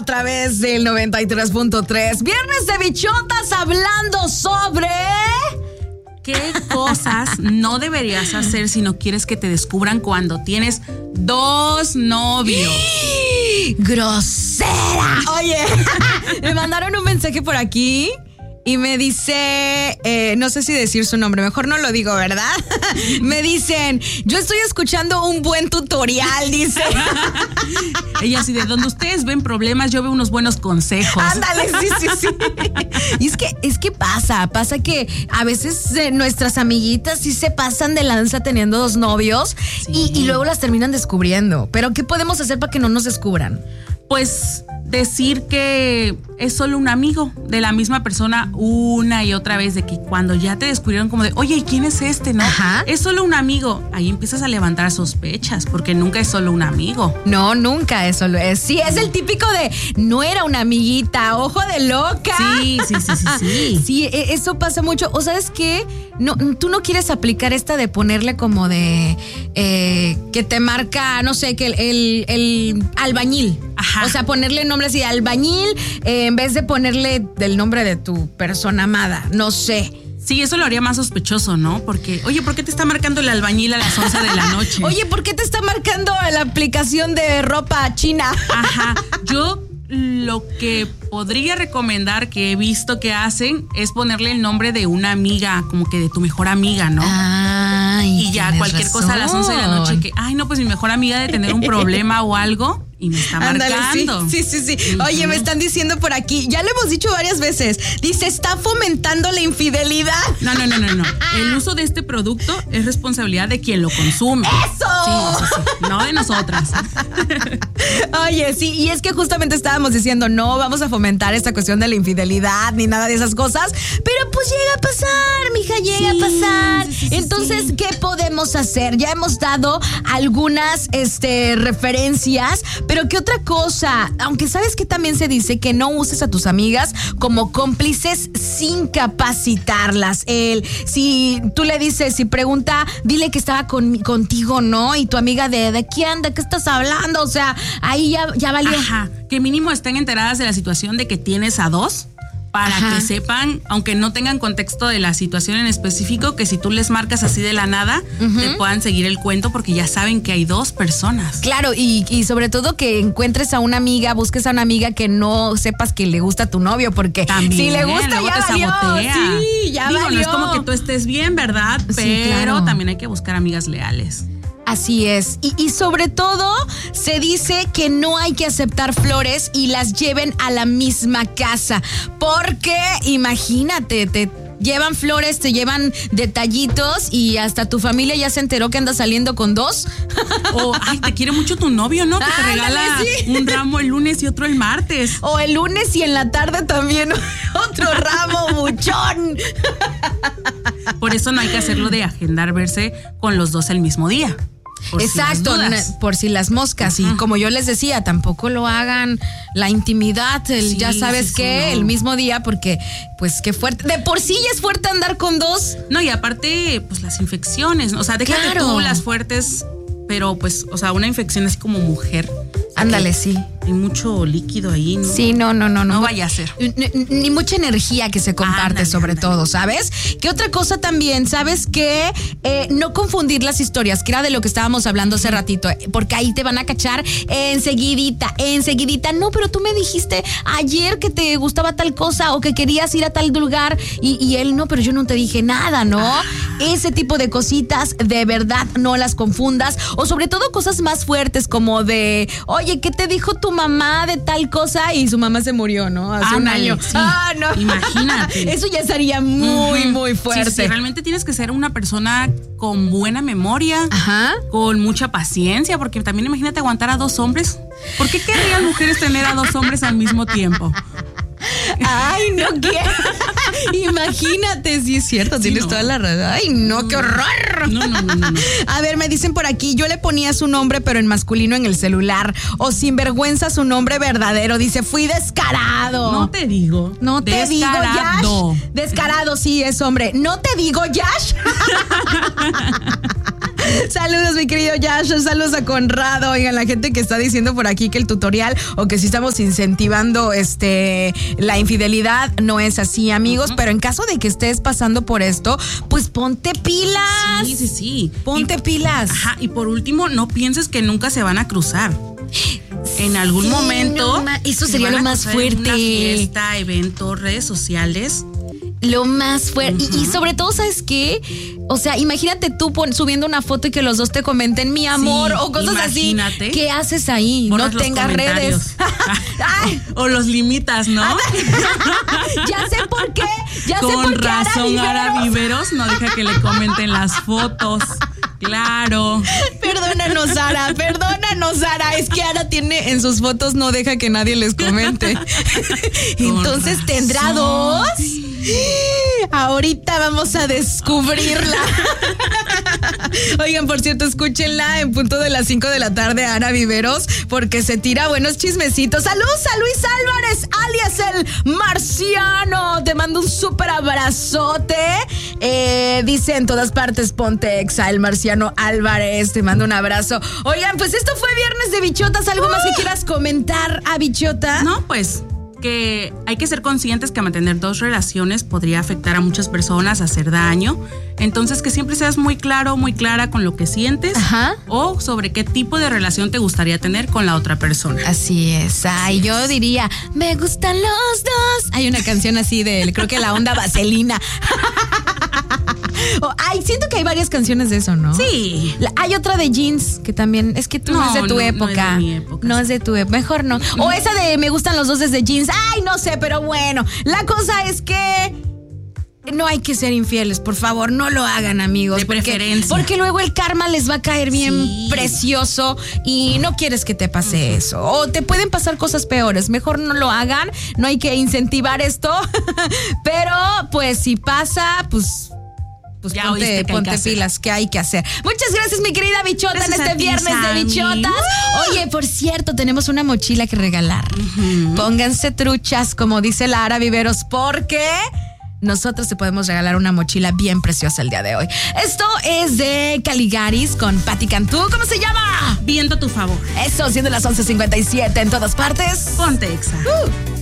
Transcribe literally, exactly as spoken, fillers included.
través del noventa y tres punto tres. Viernes de bichotas hablando sobre... ¿Qué cosas no deberías hacer si no quieres que te descubran cuando tienes dos novios? ¡Grosera! Oye, me mandaron un mensaje por aquí y me dice, eh, no sé si decir su nombre, mejor no lo digo, ¿verdad? Me dicen, yo estoy escuchando un buen tutorial, dice. Ella así, de donde ustedes ven problemas, yo veo unos buenos consejos. Ándale, sí, sí, sí. Y es que, es que pasa, pasa que a veces eh, nuestras amiguitas sí se pasan de lanza teniendo dos novios, sí. y, y luego las terminan descubriendo. Pero ¿qué podemos hacer para que no nos descubran? Pues decir que es solo un amigo de la misma persona una y otra vez, de que cuando ya te descubrieron como de, oye, ¿quién es este? No, Ajá. es solo un amigo. Ahí empiezas a levantar sospechas, porque nunca es solo un amigo. No, nunca es solo es. Sí, es el típico de, no era una amiguita, ojo de loca. Sí, sí, sí, sí, sí. Sí, eso pasa mucho. O ¿sabes qué? No, tú no quieres aplicar esta de ponerle como de, eh, que te marca, no sé, que el, el, el albañil. Ajá. O sea, ponerle nombre así de albañil, eh, en vez de ponerle el nombre de tu persona amada, no sé. Sí, eso lo haría más sospechoso, ¿no? Porque, oye, ¿por qué te está marcando el albañil a las once de la noche? Oye, ¿por qué te está marcando la aplicación de ropa china? Ajá, yo lo que podría recomendar, que he visto que hacen, es ponerle el nombre de una amiga, como que de tu mejor amiga, ¿no? Ay, y ya cualquier razón. cosa a las once de la noche que, ay, no, pues mi mejor amiga de tener un problema o algo y me está Ándale, marcando. sí, sí, sí, sí. Oye, me están diciendo por aquí, ya lo hemos dicho varias veces, dice, está fomentando la infidelidad. No, no, no, no, no. El uso de este producto es responsabilidad de quien lo consume. ¡Eso! Sí, sí, sí. No de nosotras. Oye, sí, y es que justamente estábamos diciendo, no vamos a fomentar esta cuestión de la infidelidad ni nada de esas cosas, pero pues llega a pasar, mija, llega Sí, a pasar. sí, sí, sí, Entonces, sí. ¿qué podemos hacer? Ya hemos dado algunas este, referencias, pero ¿qué otra cosa? Aunque sabes que también se dice que no uses a tus amigas como cómplices sin capacitarlas. El, si tú le dices, si pregunta, dile que estaba con, contigo, ¿no? Y tu amiga de, ¿de quién? ¿De qué estás hablando? O sea, ahí ya, ya valió. Ajá, que mínimo estén enteradas de la situación de que tienes a dos, para Ajá. que sepan, aunque no tengan contexto de la situación en específico, que si tú les marcas así de la nada, uh-huh. te puedan seguir el cuento, porque ya saben que hay dos personas. Claro, y, y sobre todo que encuentres a una amiga, busques a una amiga que no sepas que le gusta a tu novio, porque también, si le gusta luego ya te valió. sabotea. Sí, ya Digo, valió. no es como que tú estés bien, ¿verdad? Sí, Pero claro. también hay que buscar amigas leales. Así es. Y, y sobre todo se dice que no hay que aceptar flores y las lleven a la misma casa. Porque imagínate, te llevan flores, te llevan detallitos y hasta tu familia ya se enteró que andas saliendo con dos. O, ay, te quiere mucho tu novio, ¿no? Que te Ándale, regala sí. un ramo el lunes y otro el martes. O el lunes y en la tarde también otro ramo buchón. Por eso no hay que hacerlo de agendar verse con los dos el mismo día. Por Exacto, si las dudas. por si las moscas. Uh-huh. Y como yo les decía, tampoco lo hagan la intimidad, el, sí, ya sabes sí, qué, sí, no. el mismo día, porque pues qué fuerte. De por sí ya es fuerte andar con dos. No, y aparte, pues las infecciones, o sea, déjate Claro. tú las fuertes, pero pues, o sea, una infección así como mujer. Ándale, sí. Hay mucho líquido ahí, ¿no? Sí, no, no, no, no. No vaya a ser. Ni, ni mucha energía que se comparte, Ándale, sobre ándale. todo, ¿sabes? ¿Qué otra cosa también? ¿Sabes qué? Eh, no confundir las historias, que era de lo que estábamos hablando hace ratito, porque ahí te van a cachar enseguidita, enseguidita. No, pero tú me dijiste ayer que te gustaba tal cosa o que querías ir a tal lugar y, y él no, pero yo no te dije nada, ¿no? Ah. Ese tipo de cositas, de verdad, no las confundas. O sobre todo cosas más fuertes como de, oye, ¿qué te dijo tu mamá de tal cosa? Y su mamá se murió, ¿no? Hace Ándale, un año. Sí. Ah, no. Imagínate. Eso ya sería muy, uh-huh. muy fuerte. Sí, sí, realmente tienes que ser una persona con buena memoria, Ajá. con mucha paciencia, porque también imagínate aguantar a dos hombres. ¿Por qué querrían mujeres tener a dos hombres al mismo tiempo? Ay, no quiero. Imagínate, sí es cierto, sí, tienes no. toda la razón. Ay, no, qué horror. No, no, no, no, no. A ver, me dicen por aquí, yo le ponía su nombre, pero en masculino en el celular. O sinvergüenza su nombre verdadero. Dice, fui descarado. No te digo. No te descarado. digo, Yash. Descarado, sí es hombre. No te digo, Yash. Saludos, mi querido Josh. Saludos a Conrado. Oigan, la gente que está diciendo por aquí que el tutorial o que si estamos incentivando este la infidelidad, no es así, amigos. Uh-huh. Pero en caso de que estés pasando por esto, pues ponte pilas. Sí, sí, sí. Ponte y, pilas. Ajá. Y por último, no pienses que nunca se van a cruzar. En algún sí, momento. No, eso sería lo más fuerte. Una fiesta, evento, redes sociales. Lo más fuerte. Uh-huh. Y, y sobre todo, ¿sabes qué? O sea, imagínate tú pon, subiendo una foto y que los dos te comenten mi amor, sí, o cosas imagínate. Así. ¿Qué haces ahí? Borras no tengas redes. O los limitas, ¿no? Ya sé por qué. Ya Con sé por qué. razón, Ara Viveros no deja que le comenten las fotos. Claro. Perdónanos, Ara, perdónanos, Ara. Es que Ara tiene en sus fotos, no deja que nadie les comente. Entonces, razón. ¿Tendrá dos? Ahorita vamos a descubrirla. Oigan, por cierto, escúchenla en punto de las cinco de la tarde, Ana Viveros, porque se tira buenos chismecitos. Saludos a Luis Álvarez, alias el Marciano. Te mando un súper abrazote. Eh, dice en todas partes, ponte exa, el Marciano Álvarez. Te mando un abrazo. Oigan, pues esto fue Viernes de Bichotas. ¿Algo uh. más que quieras comentar a Bichota? No, pues que hay que ser conscientes que mantener dos relaciones podría afectar a muchas personas, hacer daño. Entonces, que siempre seas muy claro, muy clara con lo que sientes. Ajá. O sobre qué tipo de relación te gustaría tener con la otra persona. Así es. Ay, así yo es. diría, me gustan los dos. Hay una canción así de, creo que la onda vaselina. Oh, ay, siento que hay varias canciones de eso, ¿no? Sí. La, hay otra de Jeans que también, es que tú no, no es de tu no, época. No es de mi época. No es de tu época, mejor no. O esa de me gustan los dos desde Jeans. Ay, no sé, pero bueno. La cosa es que no hay que ser infieles, por favor, no lo hagan, amigos. De porque, preferencia. Porque luego el karma les va a caer bien sí. precioso y no quieres que te pase uh-huh. eso. O te pueden pasar cosas peores. Mejor no lo hagan, no hay que incentivar esto. Pero, pues, si pasa, pues... Pues ya ponte, que ponte pilas, que hay que hacer. Muchas gracias, mi querida Bichota, gracias en este ti, Viernes Sammy. de Bichotas. Oye, por cierto, tenemos una mochila que regalar. Uh-huh. Pónganse truchas, como dice la Ara Viveros, porque nosotros te podemos regalar una mochila bien preciosa el día de hoy. Esto es de Caligaris con Patti Cantú. ¿Cómo se llama? Viendo tu favor. Eso, siendo las once cincuenta y siete en todas partes. Ponte exa. Uh.